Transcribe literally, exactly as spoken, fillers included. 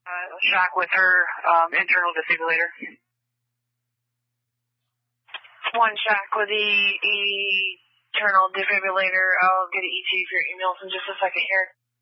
Uh, shock with her um, internal defibrillator. One shock with the internal defibrillator. I'll get an E T A for your emails in just a second here.